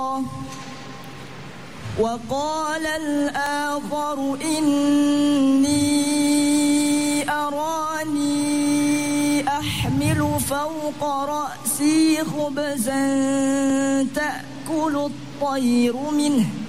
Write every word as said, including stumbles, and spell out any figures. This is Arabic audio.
وقال الآخر إني أراني أحمل فوق رأسي خبزا تأكل الطير منه